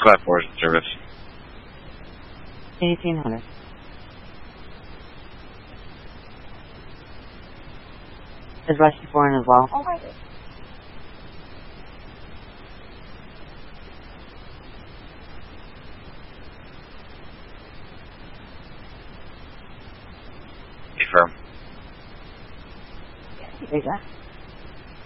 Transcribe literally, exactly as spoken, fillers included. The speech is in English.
Class four is in service. eighteen hundred. Is Rescue four in as well? Oh my God. Confirm. Exactly.